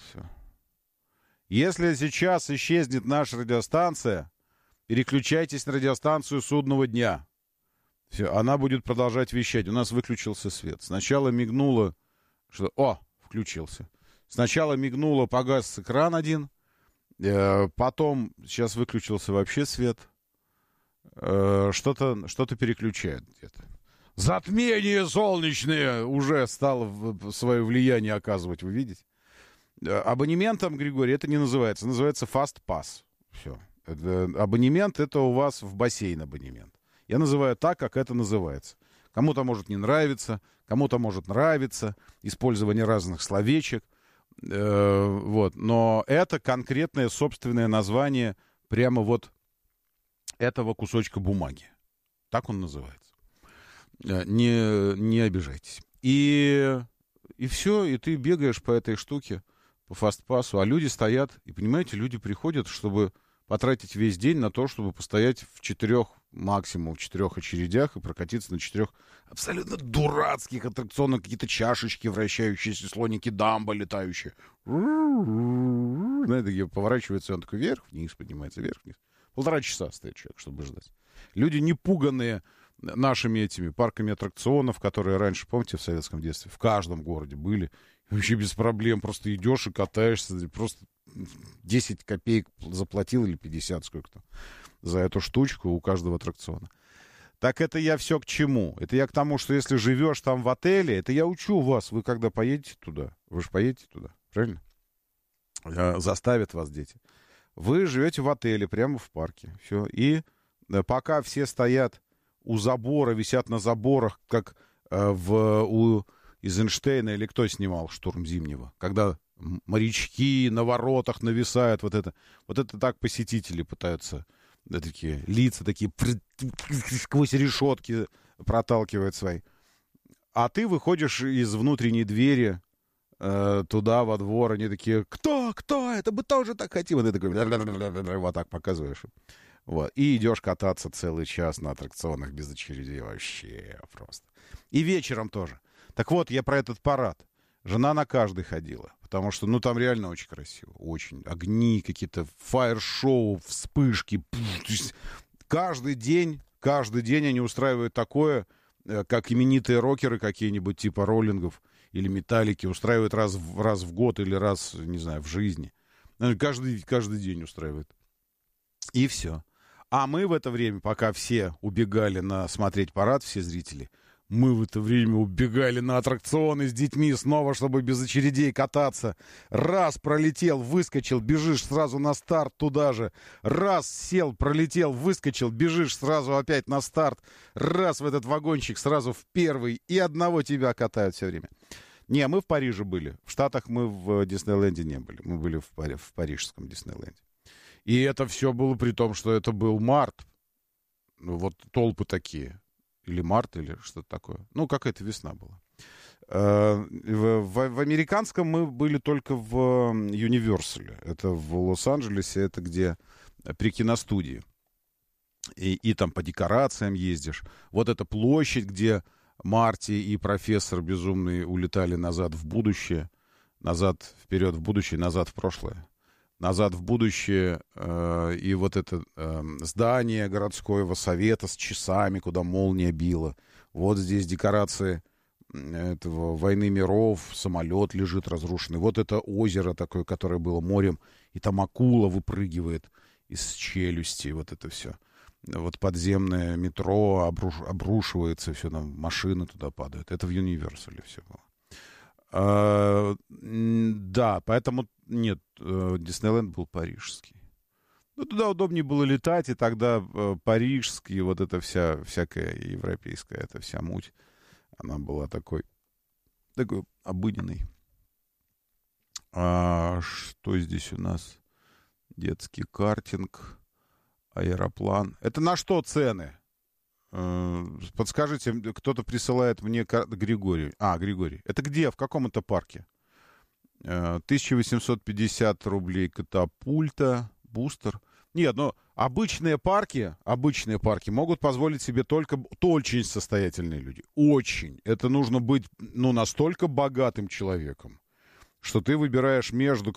Все. Если сейчас исчезнет наша радиостанция, переключайтесь на радиостанцию «Судного дня». Все, она будет продолжать вещать. У нас выключился свет. Сначала мигнуло, что... О, включился. Сначала мигнуло, погас экран один. Потом, сейчас выключился вообще свет. Что-то переключает где-то. Затмение солнечное уже стало свое влияние оказывать, вы видите? Абонементом, Григорий, это не называется. Называется Fast Pass. Все. Абонемент — это у вас в бассейн абонемент. Я называю так, как это называется. Кому-то может не нравиться, кому-то может нравиться. Использование разных словечек. Вот. Но это конкретное собственное название прямо вот этого кусочка бумаги. Так он называется. Не обижайтесь. И все, и ты бегаешь по этой штуке, по фастпассу, а люди стоят, и, понимаете, люди приходят, чтобы потратить весь день на то, чтобы постоять максимум в 4 очередях и прокатиться на 4 абсолютно дурацких аттракционах, какие-то чашечки вращающиеся, слоники Дамбо летающие. Знаете, где поворачивается, он такой вверх-вниз, поднимается вверх-вниз. 1,5 часа стоит человек, чтобы ждать. Люди, не пуганные нашими этими парками аттракционов, которые раньше, помните, в советском детстве, в каждом городе были. И вообще без проблем. Просто идешь и катаешься. Просто 10 копеек заплатил или 50, сколько там, за эту штучку у каждого аттракциона. Так это я все к чему? Это я к тому, что если живешь там в отеле, это я учу вас. Вы когда поедете туда, вы же поедете туда, правильно? Заставят вас дети. Вы живете в отеле, прямо в парке. Все. И пока все стоят у забора, висят на заборах, как у Эйзенштейна, или кто снимал «Штурм Зимнего», когда морячки на воротах нависают, вот это так посетители пытаются, да, такие лица такие сквозь решетки проталкивают свои. А ты выходишь из внутренней двери туда, во двор, они такие: кто, это мы тоже так хотим. И ты такой вот так показываешь. Вот. И идешь кататься целый час на аттракционах без очередей. Вообще просто. И вечером тоже. Так вот, я про этот парад. Жена на каждый ходила. Потому что, там реально очень красиво. Очень. Огни какие-то, фаер-шоу, вспышки. Каждый день они устраивают такое, как именитые рокеры какие-нибудь, типа роллингов или металлики, устраивают раз в год или раз, не знаю, в жизни. Каждый день устраивают. И все. А мы в это время, пока все убегали смотреть парад, все зрители, мы в это время убегали на аттракционы с детьми снова, чтобы без очередей кататься. Раз пролетел, выскочил, бежишь сразу на старт туда же. Раз сел, пролетел, выскочил, бежишь сразу опять на старт. Раз в этот вагончик сразу в первый. И одного тебя катают все время. Не, мы в Париже были. В Штатах мы в Диснейленде не были. Мы были в парижском Диснейленде. И это все было при том, что это был март. Вот толпы такие. Или март, или что-то такое. Какая-то весна была. В американском мы были только в Юниверсале. Это в Лос-Анджелесе, это где при киностудии. И там по декорациям ездишь. Вот эта площадь, где Марти и профессор безумный улетали назад в будущее. Назад, вперед в будущее, назад в прошлое. Назад в будущее, и вот это здание городского совета с часами, куда молния била. Вот здесь декорации этого «Войны миров», самолет лежит разрушенный. Вот это озеро такое, которое было морем, и там акула выпрыгивает из челюсти, вот это все. Вот подземное метро обрушивается, все, там машины туда падают. Это в Юниверсале все было. Да, поэтому нет, Диснейленд был парижский. Туда удобнее было летать, и тогда парижский, вот эта всякая европейская, эта вся муть, она была такой обыденной. Что здесь у нас? Детский картинг, аэроплан. Это на что цены? Подскажите, кто-то присылает мне Григорий. Григорий. Это где? В каком это парке? 1850 рублей катапульта, бустер. Нет, обычные парки могут позволить себе только очень состоятельные люди. Очень. Это нужно быть, настолько богатым человеком, что ты выбираешь между